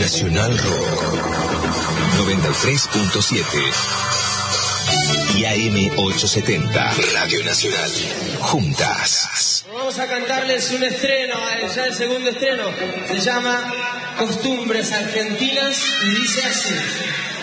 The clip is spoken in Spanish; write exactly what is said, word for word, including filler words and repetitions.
Nacional Rock noventa y tres punto siete y A M ochocientos setenta Radio Nacional. Juntas. Vamos a cantarles un estreno, ya el segundo estreno. Se llama Costumbres Argentinas y dice así.